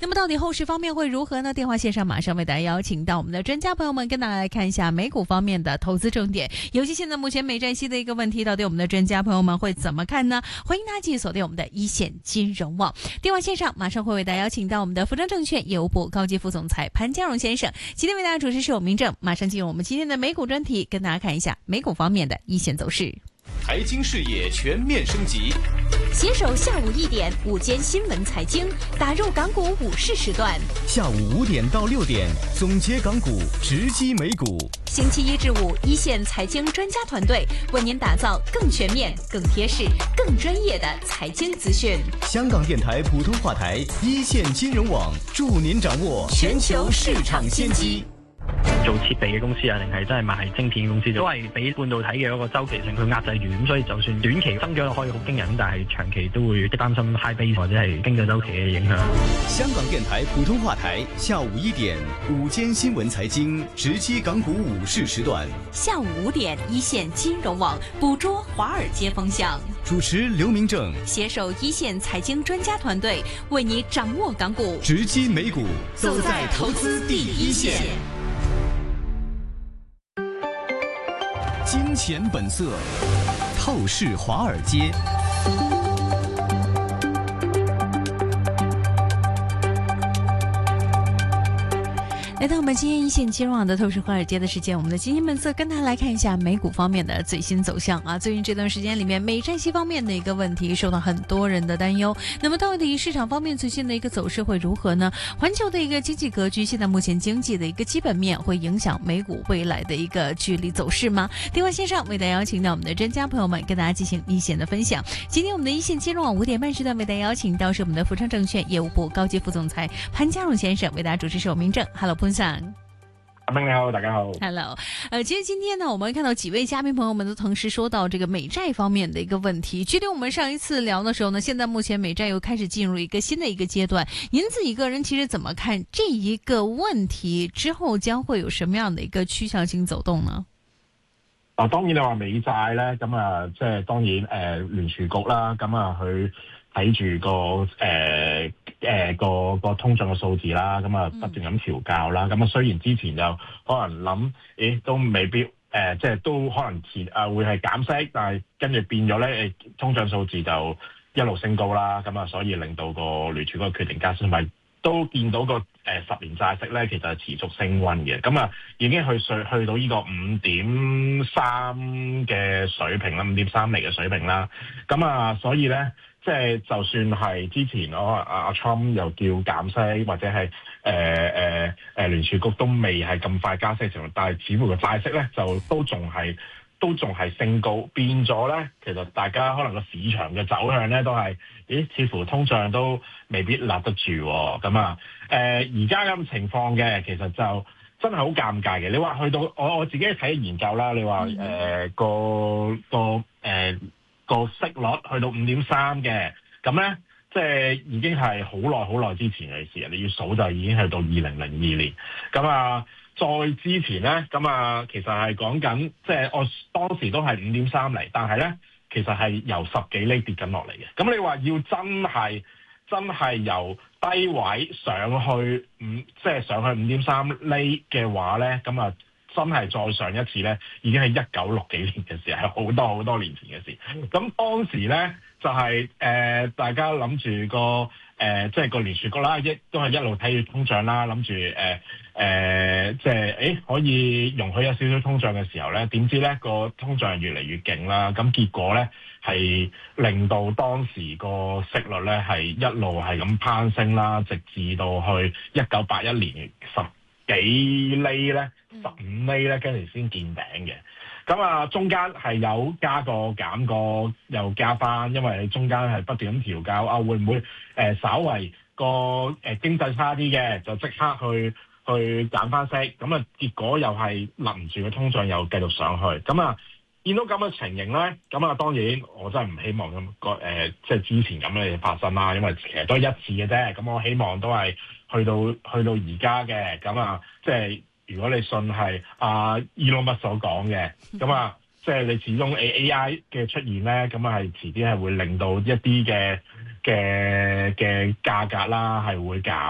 那么到底后市方面会如何呢？电话线上马上为大家邀请到我们的专家朋友们，跟大家来看一下美股方面的投资重点，尤其现在目前美债息的一个问题，到底我们的专家朋友们会怎么看呢？欢迎大家继续锁定我们的一线金融网。电话线上马上会为大家邀请到我们的福正证券业务部高级副总裁潘家荣先生。今天为大家主持是我明正，马上进入我们今天的美股专题，跟大家看一下美股方面的一线走势。 财经视野全面升级， 携手下午1点午间新闻财经，打入港股午市时段。 下午5点到6点，总结港股，直击美股。 星期1至5，一线财经专家团队为您打造更全面、更贴实、更专业的财经资讯。 香港電台普通話台，一線金融網，助您掌握全球市場先機。 做設備嘅公司啊，定係真係賣晶片公司，都係俾半導體嘅嗰個周期性佢壓制住，咁所以就算短期增長可以好驚人，但係長期都會擔心 high base 或者係經濟周期嘅影響。 香港電台普通話台，下午1點午間新聞財經，直擊港股午市時段。 下午5點，一線金融網捕捉華爾街風向。 主持劉明正， 攜手一線財經專家團隊，為你掌握港股， 直擊美股， 走在投資第一線。 金錢本色，透視華爾街。 来到我们今天一线金融网的透视华尔街的时间，我们的今天本色跟大家来看一下美股方面的最新走向啊。最近这段时间里面，美债息方面的一个问题受到很多人的担忧。那么到底市场方面最新的一个走势会如何呢？环球的一个经济格局，现在目前经济的一个基本面会影响美股未来的一个距离走势吗？电话线上为大家邀请到我们的专家朋友们，跟大家进行一线的分享。今天我们的一线金融网5点半时段为大家邀请到是我们的福昌证券业务部高级副总裁潘家荣先生，为大家主持是我明正。Hello， 潘先生。 阿明你好，大家好。 Hello， 其实今天呢，我们看到几位嘉宾朋友们都同时说到这个美债方面的一个问题。距离我们上一次聊的时候呢，现在目前美债又开始进入一个新的一个阶段。您自己個人其實怎麼看這一個問題之後將會有什麼樣的一個趨向性走動呢？ 當然你話美債咧，咁啊，即係當然聯儲局啦，咁啊佢睇住個通脹嘅數字啦，咁啊不斷咁調校啦，咁啊雖然之前就可能諗，都未必即係都可能會係減息，但係跟住變咗咧，通脹數字就一路升高啦，咁啊所以令到個聯儲局決定加息，同埋都見到個10年債息咧，其實係持續升溫嘅，咁啊已經去到呢個5.3嘅水平啦，5.3厘嘅水平啦，咁啊所以咧。即係就算係之前阿 Trump 又叫減息，或者係聯儲局都未係咁快加息嘅情況，但係似乎個債息咧就都仲係升高，變咗咧其實大家可能個市場嘅走向咧都係，似乎通脹都未必立得住喎，咁啊而家咁情況嘅其實就真係好尷尬嘅。你話去到我自己睇研究啦，你話個息率去到5.3嘅，咁咧即係已經係好耐之前嘅事，你要數就已經去到2002年，咁啊再之前咧，咁啊其實係講緊，即係我當時都係5.3厘，但係咧其實係由10幾厘跌緊落嚟嘅。咁你話要真係由低位上去即係上去5.3厘嘅話咧，咁啊真係再上一次咧，已經係1960幾年嘅事，係好多年前嘅事。咁當時咧就係大家諗住即係個聯儲局啦，都係一路睇住通脹啦，諗住即係可以容許有少少通脹嘅時候咧，點知咧個通脹越嚟越勁啦，咁結果咧係令到當時個息率咧係一路係咁攀升啦，直至到去1981年10幾厘咧。15厘咧，跟住先見頂嘅。咁啊，中間係有加過、減過，又加翻，因為你中間係不斷咁調校啊，會唔會稍為個經濟差啲嘅，就即刻去減翻息？咁啊，結果又係立唔住嘅通脹又繼續上去。咁啊，見到咁嘅情形咧，咁啊當然我真係唔希望咁即係之前咁嘅嘢發生啦，因為其實都係一次嘅啫。咁我希望都係去到而家嘅。咁啊，即係。如果你信係Elon Musk 所講嘅，咁啊，即係你始終 AI 嘅出現咧，咁啊係遲啲係會令到一啲嘅價格啦係會減。